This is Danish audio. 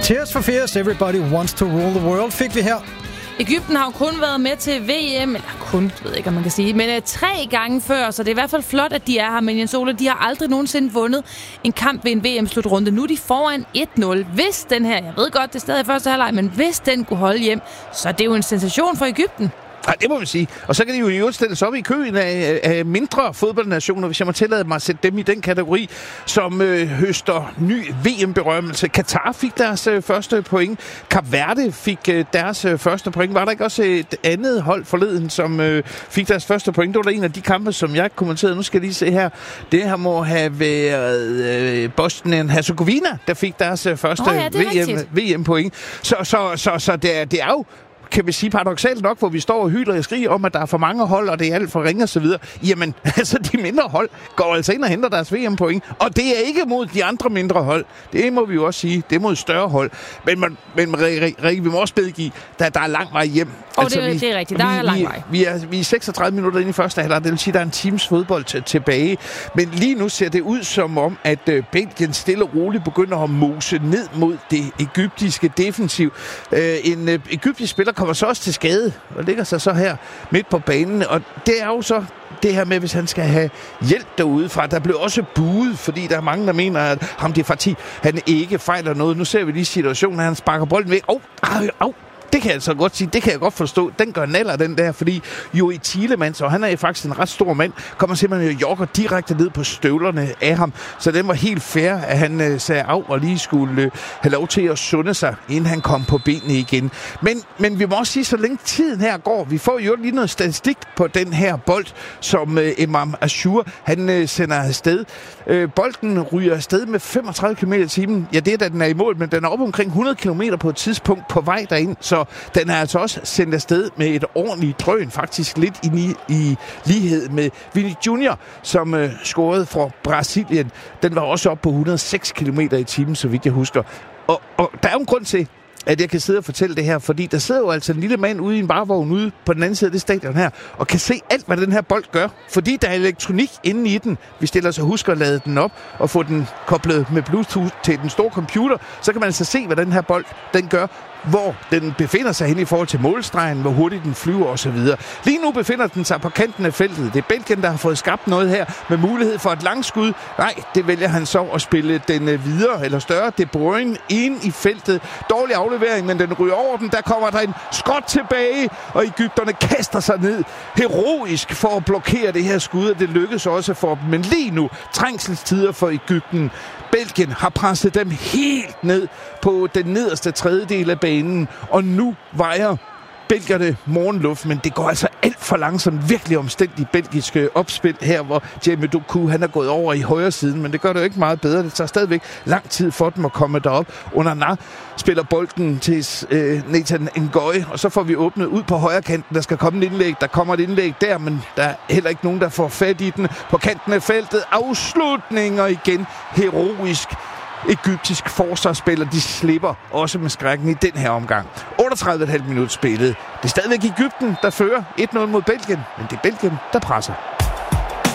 Tears for Fears, Everybody Wants to Rule the World fik vi her. Egypten har jo kun været med til VM, eller kun, ved jeg ikke, om man kan sige, men 3 gange før, så det er i hvert fald flot, at de er her. Men Jens Ole, de har aldrig nogensinde vundet en kamp ved en VM-slutrunde. Nu er de foran 1-0. Hvis den her, jeg ved godt, det er stadig første halvleg, men hvis den kunne holde hjem, så er det jo en sensation for Egypten. Ja, det må vi sige. Og så kan de jo i øvrigt stille sig op i køen af mindre fodboldnationer, hvis jeg må tillade mig at sætte dem i den kategori, som høster ny VM-berømmelse. Katar fik deres første point. Kap Verde fik deres første point. Var der ikke også et andet hold forleden, som fik deres første point? Det var en af de kampe, som jeg kommenterede. Nu skal jeg lige se her. Det her må have været Bosnien-Herzegovina, der fik deres første VM-point. Så det er jo, kan vi sige paradoksalt nok, hvor vi står og hyler og skriger om, at der er for mange hold, og det er alt for ringe og så videre. Jamen, altså de mindre hold går altså ind og henter deres VM-point, og det er ikke mod de andre mindre hold. Det må vi jo også sige. Det er mod større hold. Men Rikke, vi må også medgive, der er lang vej hjem. Altså, det er rigtigt. Der er lang vej. Vi er 36 minutter inde i første halvleg. Det vil sige, at der er en times fodbold tilbage. Men lige nu ser det ud som om, at Belgien stille og roligt begynder at mose ned mod det egyptiske defensiv. En egyptisk spiller kommer så også til skade og ligger sig så her midt på banen. Og det er jo så det her med, hvis han skal have hjælp derudefra. Der blev også buet, fordi der er mange, der mener, at ham det Fati, han ikke fejler noget. Nu ser vi lige situationen, at han sparker bolden væk. Det kan jeg altså godt sige, det kan jeg godt forstå. Den gør naller, den der, fordi Joey Tielemans, og han er faktisk en ret stor mand, kommer simpelthen og jogger direkte ned på støvlerne af ham. Så den var helt fair, at han sagde af og lige skulle have lov til at sunde sig, inden han kom på benene igen. Men vi må også sige, så længe tiden her går, vi får jo lige noget statistik på den her bold, som Imam Ashur, han sender afsted. Bolden ryger afsted med 35 km i timen. Ja, det er da den er i mål, men den er oppe omkring 100 km på et tidspunkt på vej derind. Så den er altså også sendt afsted med et ordentligt drøn, faktisk lidt i lighed med Vini Junior, som scorede for Brasilien. Den var også oppe på 106 km i timen, så vidt jeg husker. Og der er jo en grund til, at jeg kan sidde og fortælle det her, fordi der sidder jo altså en lille mand ude i en varevogn ude på den anden side af det stadion her, og kan se alt, hvad den her bold gør, fordi der er elektronik inde i den. Vi stiller så husker at lade den op og få den koblet med Bluetooth til den store computer, så kan man altså se, hvad den her bold den gør, hvor den befinder sig hen i forhold til målstregen, hvor hurtigt den flyver osv. Lige nu befinder den sig på kanten af feltet. Det er Belgien, der har fået skabt noget her med mulighed for et langskud. Nej, det vælger han så at spille den videre eller større De Bruyne ind i feltet. Dårlig aflevering, men den ryger over den. Der kommer der en skot tilbage, og egypterne kaster sig ned heroisk for at blokere det her skud, og det lykkes også for dem. Men lige nu, trængselstider for Egypten. Belgien har presset dem helt ned på den nederste tredjedel af banen, og nu vejer belgierne morgenluft, men det går altså alt for langsomt. Virkelig omstændigt belgiske opspil her, hvor Jeremy Doku, han er gået over i højre siden, men det gør det jo ikke meget bedre. Det tager stadigvæk lang tid for dem at komme derop. Onana spiller bolden til Nathan Ngoy, og så får vi åbnet ud på højre kanten. Der skal komme et indlæg. Der kommer et indlæg der, men der er heller ikke nogen, der får fat i den. På kanten af feltet, afslutninger igen. Heroisk egyptisk forsvarsspiller, de slipper også med skrækken i den her omgang. 38,5 minutter spillet. Det er stadigvæk Egypten, der fører 1-0 mod Belgien, men det er Belgien, der presser.